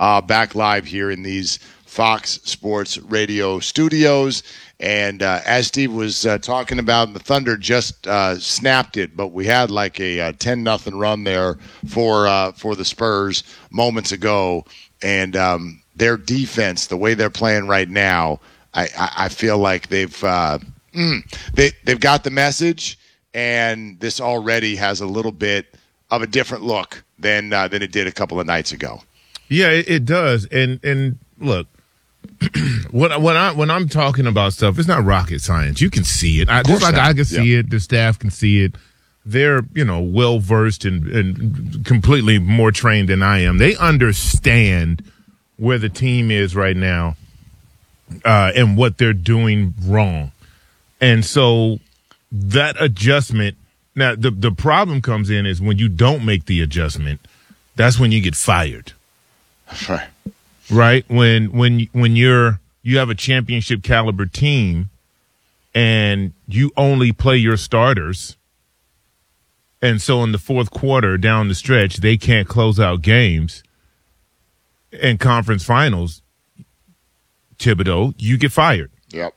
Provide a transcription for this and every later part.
back live here in these Fox Sports Radio studios. And as Steve was talking about, the Thunder just snapped it, but we had like a 10-0 run there for the Spurs moments ago. And their defense, the way they're playing right now, I feel like they've got the message, and this already has a little bit of a different look than it did a couple of nights ago. Yeah, it does. And look. When I'm talking about stuff, it's not rocket science. You can see it. I can see it. The staff can see it. They're, well versed and completely more trained than I am. They understand where the team is right now and what they're doing wrong. And so that adjustment. Now the problem comes in is when you don't make the adjustment. That's when you get fired. Right. Right? When you have a championship caliber team and you only play your starters, and so in the fourth quarter down the stretch they can't close out games in conference finals, Thibodeau, you get fired. Yep.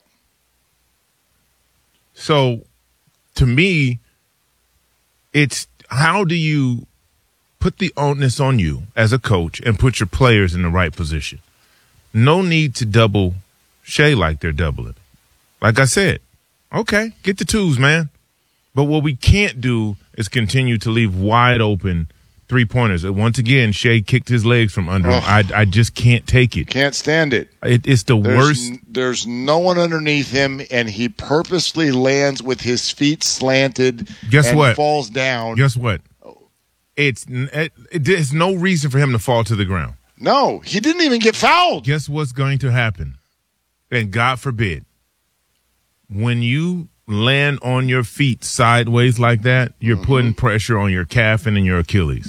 So to me, it's how do you put the onus on you as a coach and put your players in the right position. No need to double Shea like they're doubling. Like I said, okay, get the twos, man. But what we can't do is continue to leave wide open three-pointers. Once again, Shea kicked his legs from under him. I just can't take it. Can't stand it. It's the worst. There's no one underneath him, and he purposely lands with his feet slanted. Guess and what? Falls down. Guess what? There's no reason for him to fall to the ground. No, he didn't even get fouled. Guess what's going to happen? And God forbid, when you land on your feet sideways like that, you're putting pressure on your calf and in your Achilles.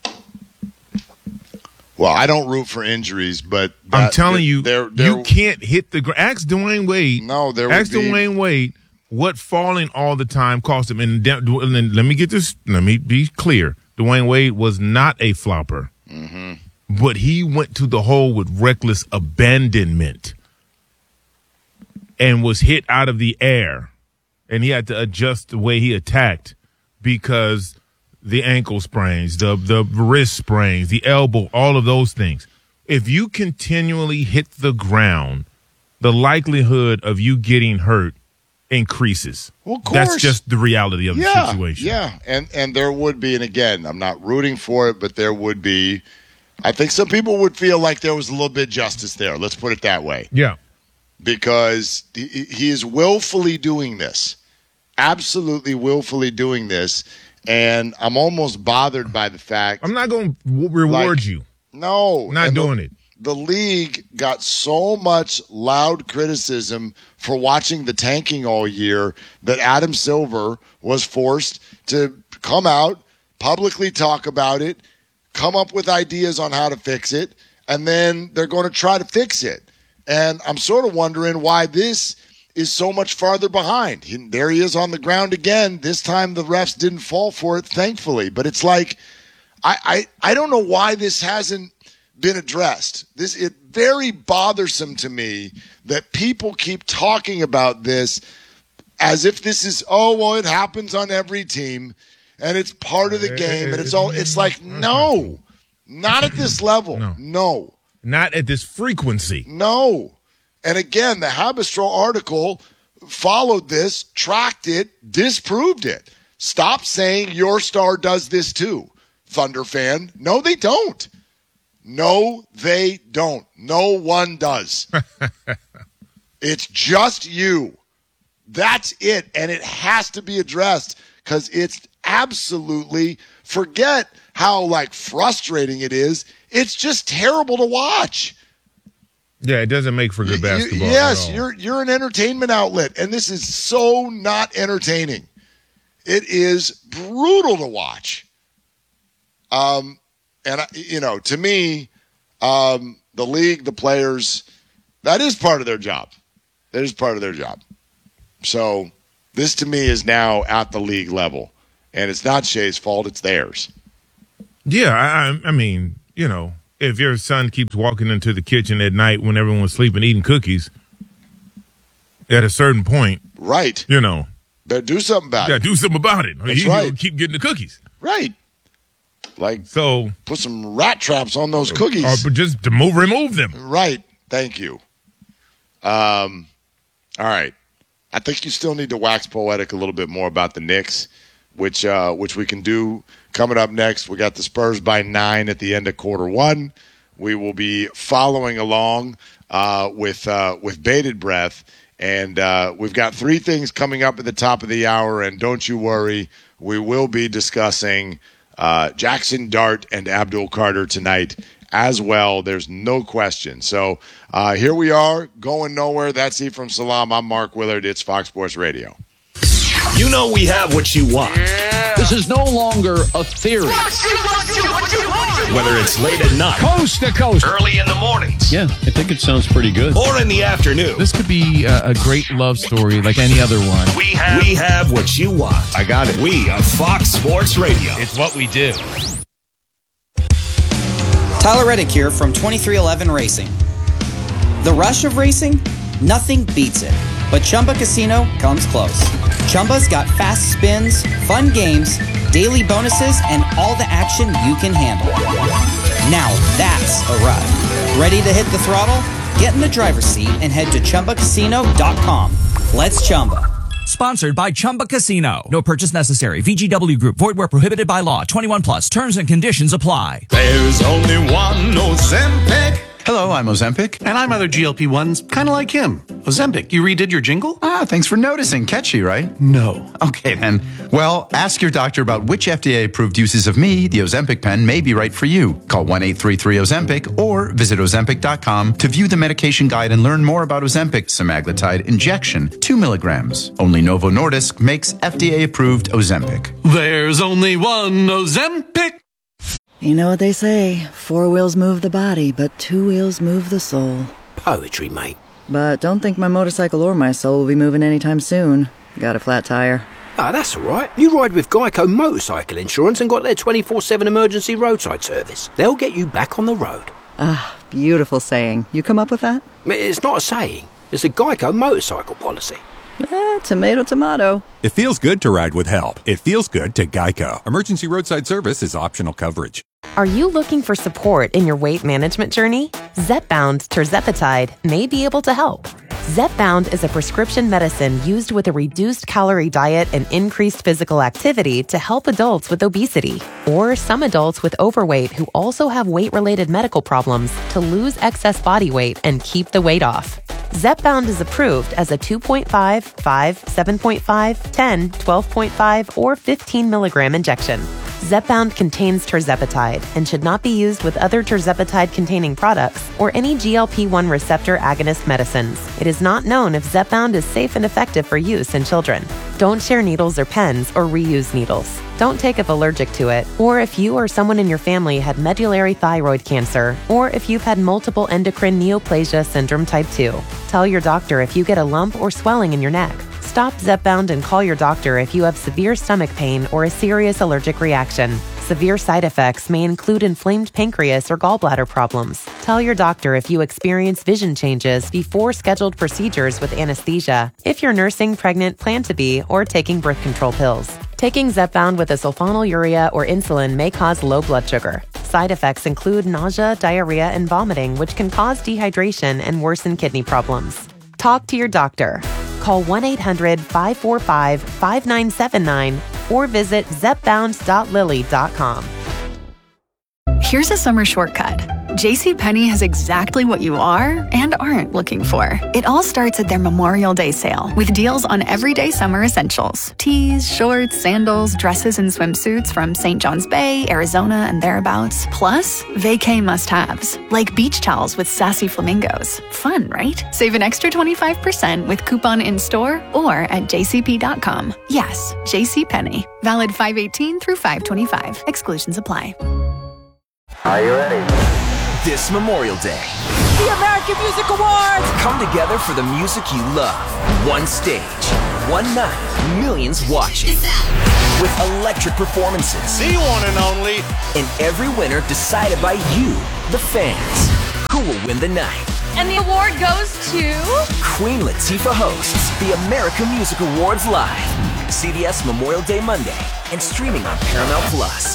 Well, I don't root for injuries, but I'm telling you, you can't hit the ground. Ask Dwayne Wade. No, Dwayne Wade what falling all the time cost him. And let me get this. Let me be clear. Dwayne Wade was not a flopper, but he went to the hole with reckless abandonment and was hit out of the air, and he had to adjust the way he attacked because the ankle sprains, the wrist sprains, the elbow, all of those things. If you continually hit the ground, the likelihood of you getting hurt increases. Well, of course. That's just the reality of the situation. Yeah, and there would be, and again, I'm not rooting for it, but there would be, I think some people would feel like there was a little bit of justice there. Let's put it that way. Yeah. Because he is willfully doing this. Absolutely willfully doing this. And I'm almost bothered by the fact. I'm not going to reward you. No. Not doing it. The league got so much loud criticism for watching the tanking all year that Adam Silver was forced to come out, publicly talk about it, come up with ideas on how to fix it, and then they're going to try to fix it. And I'm sort of wondering why this is so much farther behind. There he is on the ground again. This time the refs didn't fall for it, thankfully. But it's like, I don't know why this hasn't been addressed. It's very bothersome to me that people keep talking about this as if this is, it happens on every team and it's part of the game and it's like, no, not at this level. No. Not at this frequency. No. And again, the Habistro article followed this, tracked it, disproved it. Stop saying your star does this too, Thunder fan. No, they don't. No, they don't. No one does. It's just you. That's it. And it has to be addressed because it's absolutely, forget how frustrating it is. It's just terrible to watch. Yeah, it doesn't make for good basketball. Yes, you're an entertainment outlet, and this is so not entertaining. It is brutal to watch. And to me, the league, the players, that is part of their job. That is part of their job. So this to me is now at the league level, and it's not Shea's fault; it's theirs. Yeah, I mean, if your son keeps walking into the kitchen at night when everyone's sleeping, eating cookies, at a certain point, right? Better do something about it. Do something about it. That's right. Keep getting the cookies. Right. So put some rat traps on those cookies. Or just to remove them. Right. Thank you. All right. I think you still need to wax poetic a little bit more about the Knicks, which we can do coming up next. We got the Spurs by 9 at the end of quarter one. We will be following along with bated breath, and we've got 3 things coming up at the top of the hour. And don't you worry, we will be discussing Jackson Dart and Abdul Carter tonight as well. There's no question. So here we are, going nowhere. That's Ephraim Salam. I'm Mark Willard. It's Fox Sports Radio. You know we have what you want. Yeah. This is no longer a theory. Whether it's late at night, coast to coast, early in the mornings. Yeah, I think it sounds pretty good. Or in the afternoon. This could be a great love story like any other one. We have what you want. I got it. We are Fox Sports Radio. It's what we do. Tyler Reddick here from 2311 Racing. The rush of racing? Nothing beats it. But Chumba Casino comes close. Chumba's got fast spins, fun games, daily bonuses, and all the action you can handle. Now that's a ride. Ready to hit the throttle? Get in the driver's seat and head to ChumbaCasino.com. Let's Chumba. Sponsored by Chumba Casino. No purchase necessary. VGW Group. Void where prohibited by law. 21 plus. Terms and conditions apply. There's only one Ozempic. Hello, I'm Ozempic. And I'm other GLP-1s, kind of like him. Ozempic, you redid your jingle? Thanks for noticing. Catchy, right? No. Okay, then. Well, ask your doctor about which FDA-approved uses of me, the Ozempic pen, may be right for you. Call 1-833-OZEMPIC or visit Ozempic.com to view the medication guide and learn more about Ozempic semaglutide injection, 2 milligrams. Only Novo Nordisk makes FDA-approved Ozempic. There's only one Ozempic. You know what they say, 4 wheels move the body, but 2 wheels move the soul. Poetry, mate. But don't think my motorcycle or my soul will be moving anytime soon. Got a flat tire. Ah, that's all right. You ride with Geico Motorcycle Insurance and got their 24/7 emergency roadside service. They'll get you back on the road. Ah, beautiful saying. You come up with that? It's not a saying. It's a Geico motorcycle policy. Tomato, tomato. It feels good to ride with help. It feels good to Geico. Emergency roadside service is optional coverage. Are you looking for support in your weight management journey? Zepbound tirzepatide may be able to help. Zepbound is a prescription medicine used with a reduced calorie diet and increased physical activity to help adults with obesity or some adults with overweight who also have weight-related medical problems to lose excess body weight and keep the weight off. Zepbound is approved as a 2.5, 5, 7.5, 10, 12.5, or 15 milligram injection. Zepbound contains tirzepatide and should not be used with other tirzepatide-containing products or any GLP-1 receptor agonist medicines. It is not known if Zepbound is safe and effective for use in children. Don't share needles or pens or reuse needles. Don't take if allergic to it, or if you or someone in your family had medullary thyroid cancer, or if you've had multiple endocrine neoplasia syndrome type 2. Tell your doctor if you get a lump or swelling in your neck. Stop Zepbound and call your doctor if you have severe stomach pain or a serious allergic reaction. Severe side effects may include inflamed pancreas or gallbladder problems. Tell your doctor if you experience vision changes before scheduled procedures with anesthesia, if you're nursing, pregnant, plan to be, or taking birth control pills. Taking Zepbound with a sulfonylurea or insulin may cause low blood sugar. Side effects include nausea, diarrhea, and vomiting, which can cause dehydration and worsen kidney problems. Talk to your doctor. Call 1-800-545-5979 or visit zepbound.lilly.com. Here's a summer shortcut. JCPenney has exactly what you are and aren't looking for. It all starts at their Memorial Day sale with deals on everyday summer essentials. Tees, shorts, sandals, dresses, and swimsuits from St. John's Bay, Arizona, and thereabouts. Plus, vacay must-haves, like beach towels with sassy flamingos. Fun, right? Save an extra 25% with coupon in-store or at jcp.com. Yes, JCPenney. Valid 5/18 through 5/25. Exclusions apply. Are you ready? This Memorial Day, the American Music Awards come together for the music you love. One stage, one night, millions watching. With electric performances. The one and only. And every winner decided by you, the fans. Who will win the night? And the award goes to... Queen Latifah hosts the American Music Awards live. CBS Memorial Day Monday and streaming on Paramount Plus.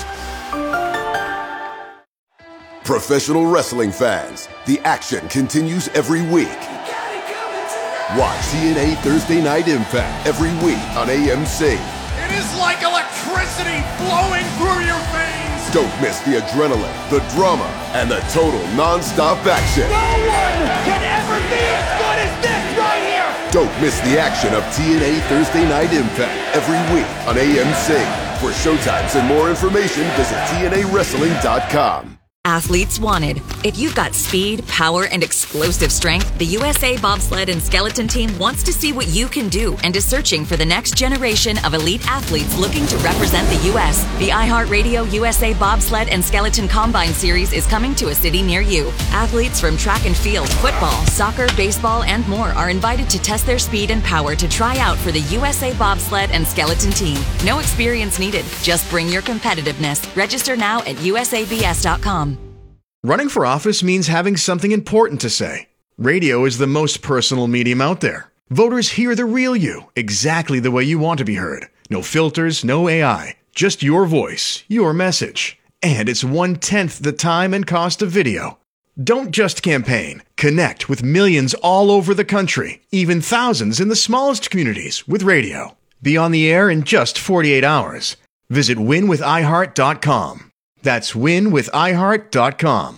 Professional wrestling fans, the action continues every week. Watch TNA Thursday Night Impact every week on AMC. It is like electricity flowing through your veins. Don't miss the adrenaline, the drama, and the total non-stop action. No one can ever be as good as this right here. Don't miss the action of TNA Thursday Night Impact every week on AMC. For showtimes and more information, visit TNAWrestling.com. Athletes wanted. If you've got speed, power, and explosive strength, the USA Bobsled and Skeleton Team wants to see what you can do and is searching for the next generation of elite athletes looking to represent the U.S. The iHeartRadio USA Bobsled and Skeleton Combine Series is coming to a city near you. Athletes from track and field, football, soccer, baseball, and more are invited to test their speed and power to try out for the USA Bobsled and Skeleton Team. No experience needed. Just bring your competitiveness. Register now at usabs.com. Running for office means having something important to say. Radio is the most personal medium out there. Voters hear the real you, exactly the way you want to be heard. No filters, no AI, just your voice, your message. And it's 1/10 the time and cost of video. Don't just campaign. Connect with millions all over the country, even thousands in the smallest communities with radio. Be on the air in just 48 hours. Visit winwithiheart.com. That's winwithiheart.com.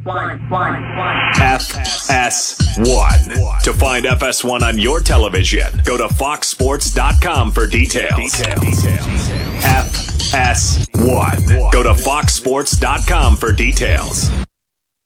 FS1. To find FS1 on your television, go to foxsports.com for details. FS1. Go to foxsports.com for details.